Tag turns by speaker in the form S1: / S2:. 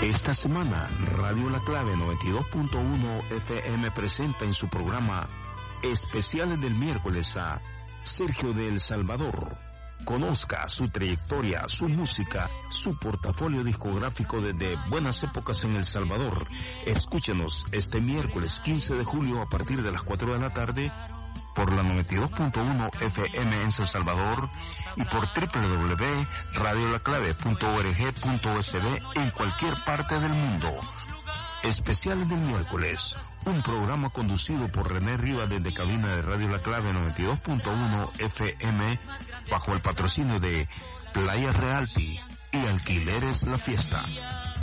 S1: Esta semana, Radio La Clave 92.1 FM presenta en su programa Especiales del Miércoles a Sergio de El Salvador. Conozca su trayectoria, su música, su portafolio discográfico desde buenas épocas en El Salvador. Escúchenos este miércoles 15 de julio a partir de las 4 de la tarde por la 92.1 FM en San Salvador y por www.radiolaclave.org.sb en cualquier parte del mundo. Especiales del miércoles, un programa conducido por René Rivas desde cabina de Radio La Clave 92.1 FM bajo el patrocinio de Playa Realty y Alquileres La Fiesta.